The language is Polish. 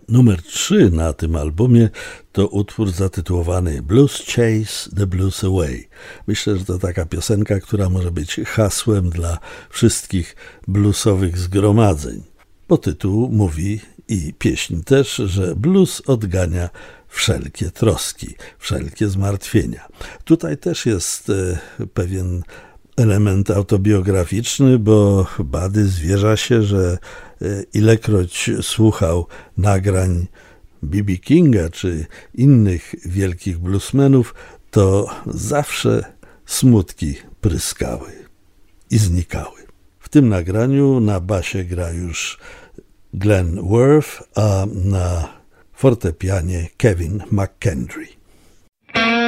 Numer 3 na tym albumie to utwór zatytułowany Blues Chase the Blues Away. Myślę, że to taka piosenka, która może być hasłem dla wszystkich bluesowych zgromadzeń. Bo tytuł mówi i pieśń też, że blues odgania wszelkie troski, wszelkie zmartwienia. Tutaj też jest pewien element autobiograficzny, bo Buddy zwierza się, że ilekroć słuchał nagrań B.B. Kinga czy innych wielkich bluesmenów, to zawsze smutki pryskały i znikały. W tym nagraniu na basie gra już Glenn Worth, a na fortepianie Kevin McKendry.